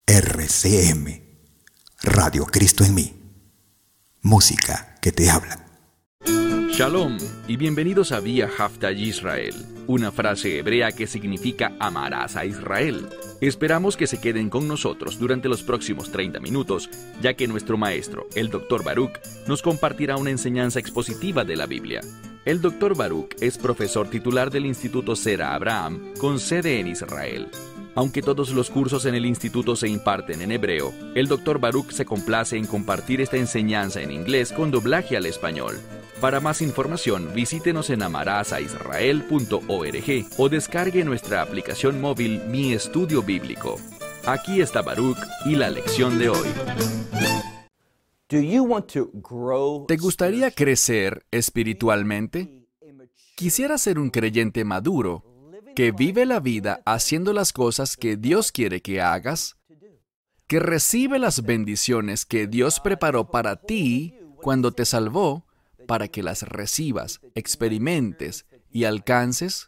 RCM, Radio Cristo en mí. Música que te habla. Shalom y bienvenidos a Vía Haftaj Israel, una frase hebrea que significa amarás a Israel. Esperamos que se queden con nosotros durante los próximos 30 minutos, ya que nuestro maestro, el Dr. Baruch, nos compartirá una enseñanza expositiva de la Biblia. El Dr. Baruch es profesor titular del Instituto Zera Abraham, con sede en Israel. Aunque todos los cursos en el instituto se imparten en hebreo, el Dr. Baruch se complace en compartir esta enseñanza en inglés con doblaje al español. Para más información, visítenos en amarazaisrael.org o descargue nuestra aplicación móvil Mi Estudio Bíblico. Aquí está Baruch y la lección de hoy. ¿Te gustaría crecer espiritualmente? ¿Quisieras ser un creyente maduro que vive la vida haciendo las cosas que Dios quiere que hagas? ¿Que recibe las bendiciones que Dios preparó para ti cuando te salvó, para que las recibas, experimentes y alcances?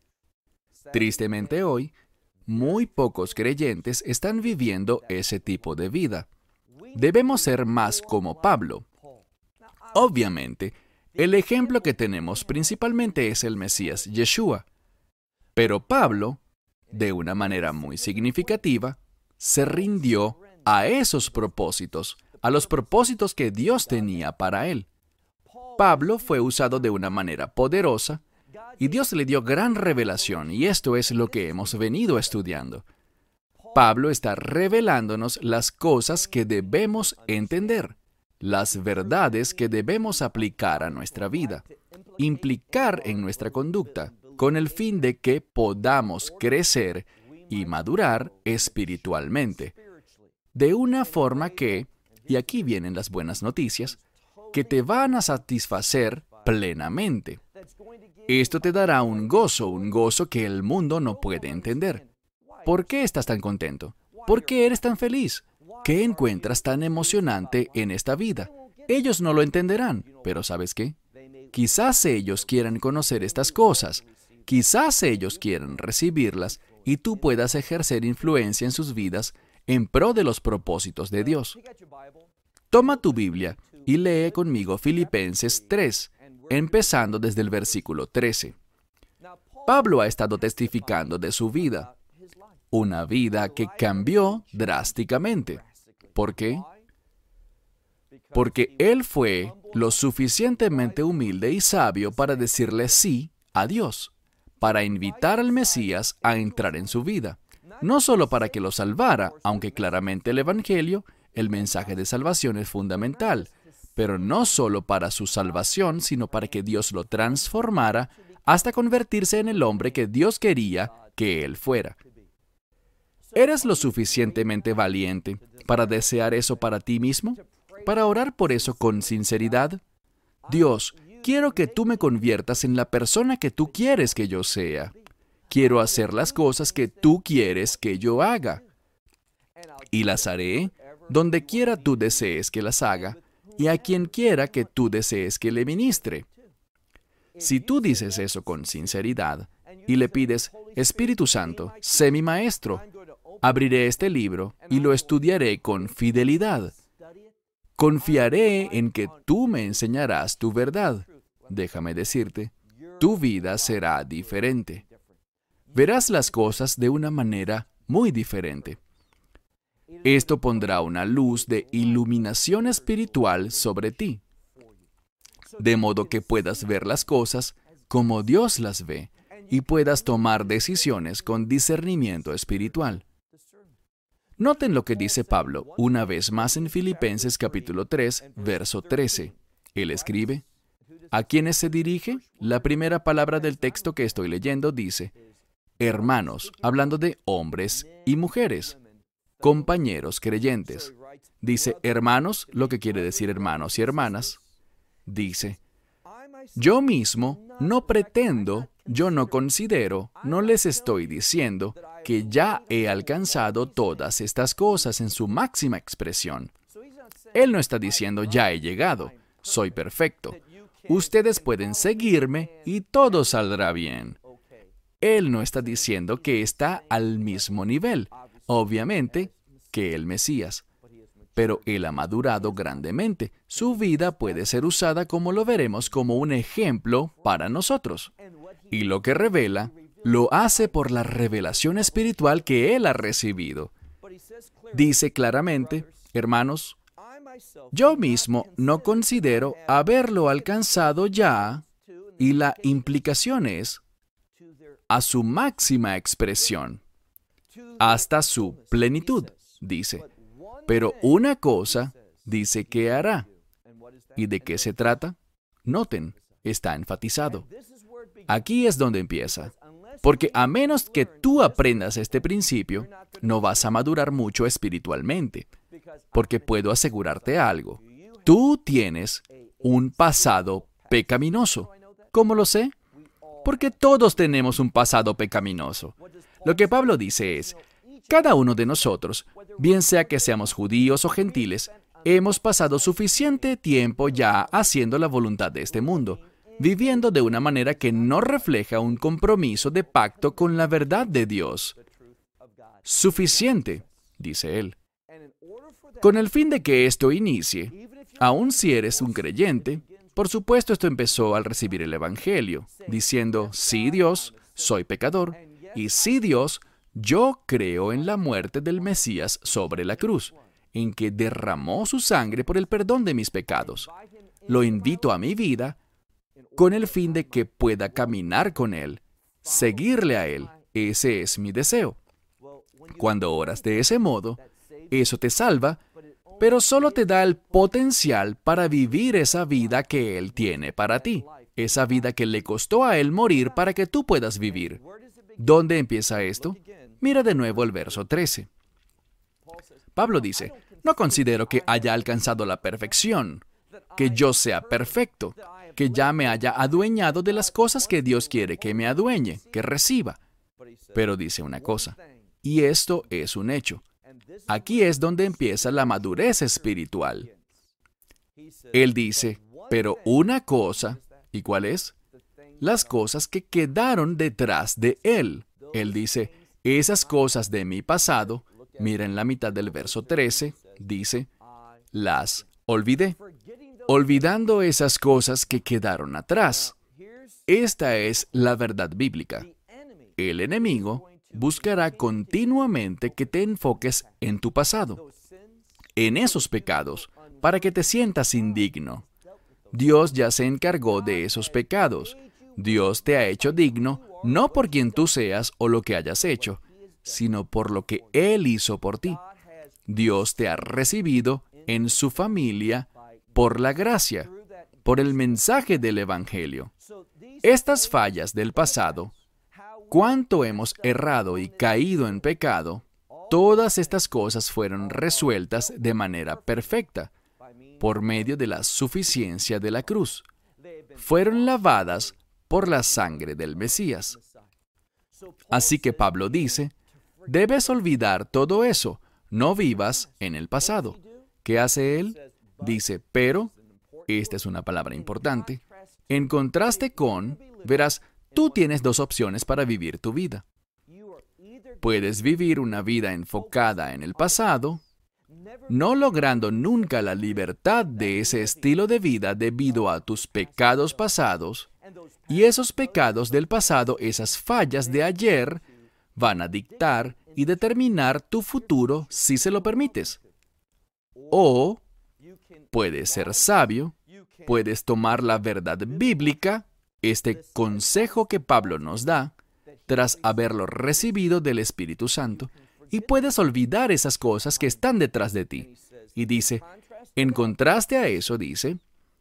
Tristemente hoy, muy pocos creyentes están viviendo ese tipo de vida. Debemos ser más como Pablo. Obviamente, el ejemplo que tenemos principalmente es el Mesías Yeshua. Pero Pablo, de una manera muy significativa, se rindió a esos propósitos, a los propósitos que Dios tenía para él. Pablo fue usado de una manera poderosa y Dios le dio gran revelación, y esto es lo que hemos venido estudiando. Pablo está revelándonos las cosas que debemos entender, las verdades que debemos aplicar a nuestra vida, implicar en nuestra conducta, con el fin de que podamos crecer y madurar espiritualmente, de una forma que, y aquí vienen las buenas noticias, que te van a satisfacer plenamente. Esto te dará un gozo que el mundo no puede entender. ¿Por qué estás tan contento? ¿Por qué eres tan feliz? ¿Qué encuentras tan emocionante en esta vida? Ellos no lo entenderán, pero ¿sabes qué? Quizás ellos quieran conocer estas cosas. Quizás ellos quieran recibirlas y tú puedas ejercer influencia en sus vidas en pro de los propósitos de Dios. Toma tu Biblia y lee conmigo Filipenses 3, empezando desde el versículo 13. Pablo ha estado testificando de su vida, una vida que cambió drásticamente. ¿Por qué? Porque él fue lo suficientemente humilde y sabio para decirle sí a Dios, para invitar al Mesías a entrar en su vida. No solo para que lo salvara, aunque claramente el Evangelio, el mensaje de salvación es fundamental, pero no solo para su salvación, sino para que Dios lo transformara hasta convertirse en el hombre que Dios quería que él fuera. ¿Eres lo suficientemente valiente para desear eso para ti mismo? ¿Para orar por eso con sinceridad? Dios, quiero que tú me conviertas en la persona que tú quieres que yo sea. Quiero hacer las cosas que tú quieres que yo haga. Y las haré donde quiera tú desees que las haga y a quien quiera que tú desees que le ministre. Si tú dices eso con sinceridad y le pides, Espíritu Santo, sé mi maestro, abriré este libro y lo estudiaré con fidelidad. Confiaré en que tú me enseñarás tu verdad. Déjame decirte, tu vida será diferente. Verás las cosas de una manera muy diferente. Esto pondrá una luz de iluminación espiritual sobre ti, de modo que puedas ver las cosas como Dios las ve y puedas tomar decisiones con discernimiento espiritual. Noten lo que dice Pablo una vez más en Filipenses capítulo 3, verso 13. Él escribe, ¿a quiénes se dirige? La primera palabra del texto que estoy leyendo dice, hermanos, hablando de hombres y mujeres, compañeros creyentes. Dice hermanos, lo que quiere decir hermanos y hermanas. Dice, yo mismo no pretendo, yo no considero, no les estoy diciendo que ya he alcanzado todas estas cosas en su máxima expresión. Él no está diciendo ya he llegado, soy perfecto. Ustedes pueden seguirme y todo saldrá bien. Él no está diciendo que está al mismo nivel. Obviamente, que el Mesías. Pero él ha madurado grandemente. Su vida puede ser usada, como lo veremos, como un ejemplo para nosotros. Y lo que revela, lo hace por la revelación espiritual que él ha recibido. Dice claramente, hermanos, yo mismo no considero haberlo alcanzado ya, y la implicación es a su máxima expresión, hasta su plenitud, dice. Pero una cosa dice que hará. ¿Y de qué se trata? Noten, está enfatizado. Aquí es donde empieza. Porque a menos que tú aprendas este principio, no vas a madurar mucho espiritualmente. Porque puedo asegurarte algo. Tú tienes un pasado pecaminoso. ¿Cómo lo sé? Porque todos tenemos un pasado pecaminoso. Lo que Pablo dice es, cada uno de nosotros, bien sea que seamos judíos o gentiles, hemos pasado suficiente tiempo ya haciendo la voluntad de este mundo, viviendo de una manera que no refleja un compromiso de pacto con la verdad de Dios. Suficiente, dice él. Con el fin de que esto inicie, aun si eres un creyente, por supuesto esto empezó al recibir el Evangelio, diciendo, sí Dios, soy pecador, y sí Dios, yo creo en la muerte del Mesías sobre la cruz, en que derramó su sangre por el perdón de mis pecados. Lo invito a mi vida con el fin de que pueda caminar con Él, seguirle a Él. Ese es mi deseo. Cuando oras de ese modo, eso te salva, pero solo te da el potencial para vivir esa vida que Él tiene para ti, esa vida que le costó a Él morir para que tú puedas vivir. ¿Dónde empieza esto? Mira de nuevo el verso 13. Pablo dice, no considero que haya alcanzado la perfección, que yo sea perfecto, que ya me haya adueñado de las cosas que Dios quiere que me adueñe, que reciba. Pero dice una cosa, y esto es un hecho. Aquí es donde empieza la madurez espiritual. Él dice, pero una cosa, ¿y cuál es? Las cosas que quedaron detrás de él. Él dice, esas cosas de mi pasado, mira en la mitad del verso 13, dice, las olvidé. Olvidando esas cosas que quedaron atrás. Esta es la verdad bíblica. El enemigo buscará continuamente que te enfoques en tu pasado, en esos pecados, para que te sientas indigno. Dios ya se encargó de esos pecados. Dios te ha hecho digno, no por quien tú seas o lo que hayas hecho, sino por lo que Él hizo por ti. Dios te ha recibido en su familia por la gracia, por el mensaje del Evangelio. Estas fallas del pasado, cuánto hemos errado y caído en pecado, todas estas cosas fueron resueltas de manera perfecta, por medio de la suficiencia de la cruz. Fueron lavadas por la sangre del Mesías. Así que Pablo dice, debes olvidar todo eso, no vivas en el pasado. ¿Qué hace él? Dice, pero, esta es una palabra importante, en contraste con, verás, tú tienes dos opciones para vivir tu vida. Puedes vivir una vida enfocada en el pasado, no logrando nunca la libertad de ese estilo de vida debido a tus pecados pasados, y esos pecados del pasado, esas fallas de ayer, van a dictar y determinar tu futuro si se lo permites. O puedes ser sabio, puedes tomar la verdad bíblica, este consejo que Pablo nos da, tras haberlo recibido del Espíritu Santo, y puedes olvidar esas cosas que están detrás de ti. Y dice, en contraste a eso, dice,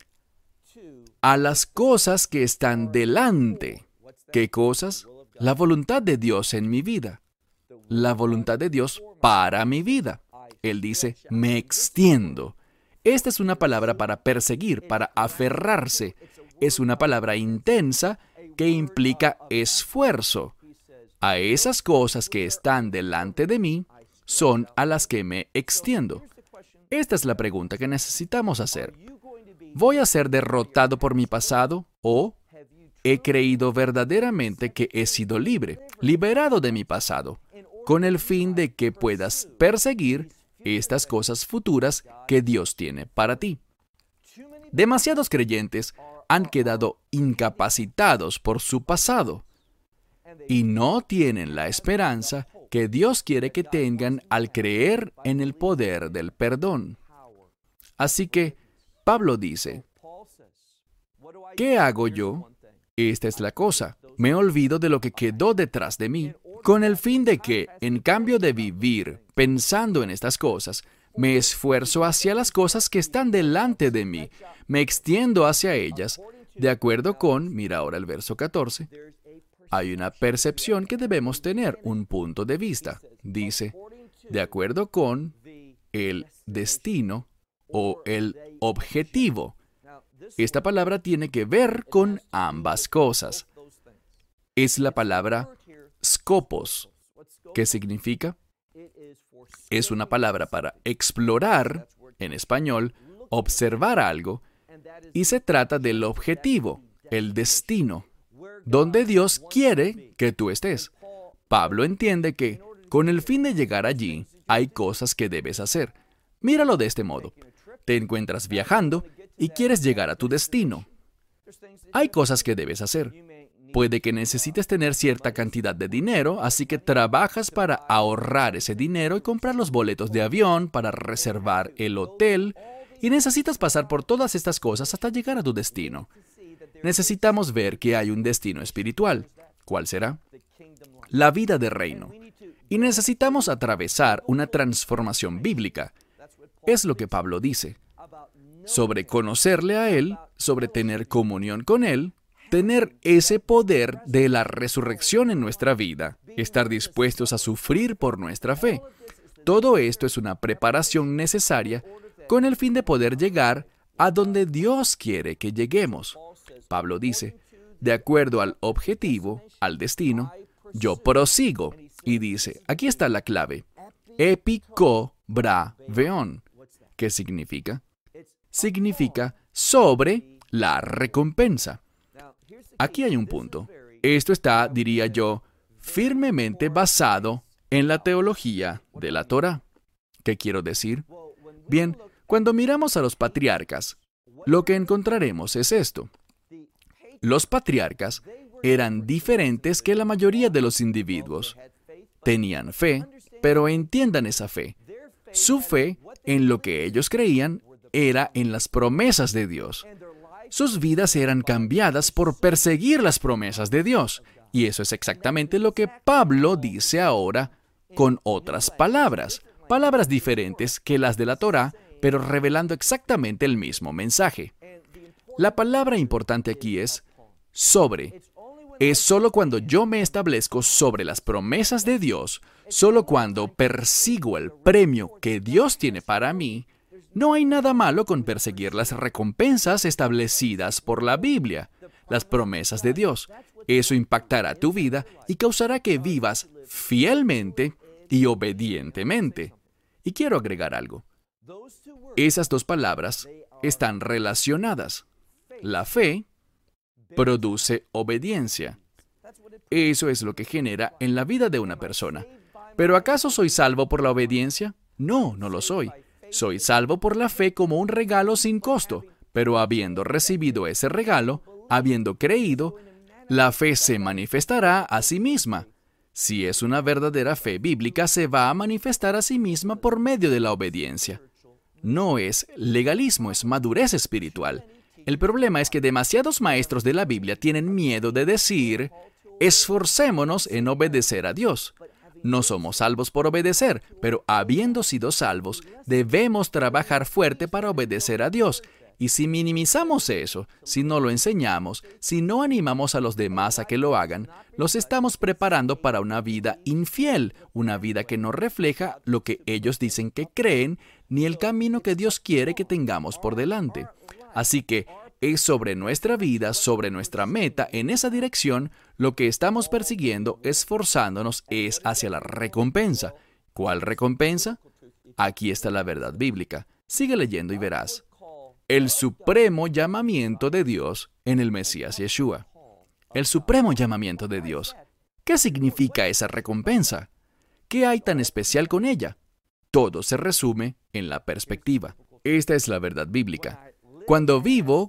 a las cosas que están delante. ¿Qué cosas? La voluntad de Dios en mi vida. La voluntad de Dios para mi vida. Él dice, me extiendo. Esta es una palabra para perseguir, para aferrarse. Es una palabra intensa que implica esfuerzo. A esas cosas que están delante de mí son a las que me extiendo. Esta es la pregunta que necesitamos hacer. ¿Voy a ser derrotado por mi pasado o he creído verdaderamente que he sido libre, liberado de mi pasado, con el fin de que puedas perseguir estas cosas futuras que Dios tiene para ti. Demasiados creyentes han quedado incapacitados por su pasado y no tienen la esperanza que Dios quiere que tengan al creer en el poder del perdón. Así que Pablo dice, ¿qué hago yo? Esta es la cosa. Me olvido de lo que quedó detrás de mí, con el fin de que, en cambio de vivir pensando en estas cosas, me esfuerzo hacia las cosas que están delante de mí. Me extiendo hacia ellas, de acuerdo con, mira ahora el verso 14, hay una percepción que debemos tener, un punto de vista. Dice, de acuerdo con el destino o el objetivo. Esta palabra tiene que ver con ambas cosas. Es la palabra skopos. ¿Qué significa? Es una palabra para explorar, en español, observar algo, y se trata del objetivo, el destino, donde Dios quiere que tú estés. Pablo entiende que, con el fin de llegar allí, hay cosas que debes hacer. Míralo de este modo. Te encuentras viajando y quieres llegar a tu destino. Hay cosas que debes hacer. Puede que necesites tener cierta cantidad de dinero, así que trabajas para ahorrar ese dinero y comprar los boletos de avión, para reservar el hotel, y necesitas pasar por todas estas cosas hasta llegar a tu destino. Necesitamos ver que hay un destino espiritual. ¿Cuál será? La vida de reino. Y necesitamos atravesar una transformación bíblica. Es lo que Pablo dice. Sobre conocerle a Él, sobre tener comunión con Él, tener ese poder de la resurrección en nuestra vida, estar dispuestos a sufrir por nuestra fe. Todo esto es una preparación necesaria con el fin de poder llegar a donde Dios quiere que lleguemos. Pablo dice, de acuerdo al objetivo, al destino, yo prosigo. Y dice, aquí está la clave, epikobraveon. ¿Qué significa? Significa sobre la recompensa. Aquí hay un punto. Esto está, diría yo, firmemente basado en la teología de la Torá. ¿Qué quiero decir? Bien, cuando miramos a los patriarcas, lo que encontraremos es esto. Los patriarcas eran diferentes que la mayoría de los individuos. Tenían fe, pero entiendan esa fe. Su fe en lo que ellos creían era en las promesas de Dios. Sus vidas eran cambiadas por perseguir las promesas de Dios. Y eso es exactamente lo que Pablo dice ahora con otras palabras. Palabras diferentes que las de la Torá, pero revelando exactamente el mismo mensaje. La palabra importante aquí es sobre. Es solo cuando yo me establezco sobre las promesas de Dios, solo cuando persigo el premio que Dios tiene para mí. No hay nada malo con perseguir las recompensas establecidas por la Biblia, las promesas de Dios. Eso impactará tu vida y causará que vivas fielmente y obedientemente. Y quiero agregar algo. Esas dos palabras están relacionadas. La fe produce obediencia. Eso es lo que genera en la vida de una persona. ¿Pero acaso soy salvo por la obediencia? No, no lo soy. Soy salvo por la fe como un regalo sin costo, pero habiendo recibido ese regalo, habiendo creído, la fe se manifestará a sí misma. Si es una verdadera fe bíblica, se va a manifestar a sí misma por medio de la obediencia. No es legalismo, es madurez espiritual. El problema es que demasiados maestros de la Biblia tienen miedo de decir, esforcémonos en obedecer a Dios. No somos salvos por obedecer, pero habiendo sido salvos, debemos trabajar fuerte para obedecer a Dios. Y si minimizamos eso, si no lo enseñamos, si no animamos a los demás a que lo hagan, los estamos preparando para una vida infiel, una vida que no refleja lo que ellos dicen que creen, ni el camino que Dios quiere que tengamos por delante. Así que es sobre nuestra vida, sobre nuestra meta, en esa dirección, lo que estamos persiguiendo, esforzándonos, es hacia la recompensa. ¿Cuál recompensa? Aquí está la verdad bíblica. Sigue leyendo y verás. El supremo llamamiento de Dios en el Mesías Yeshua. El supremo llamamiento de Dios. ¿Qué significa esa recompensa? ¿Qué hay tan especial con ella? Todo se resume en la perspectiva. Esta es la verdad bíblica. Cuando vivo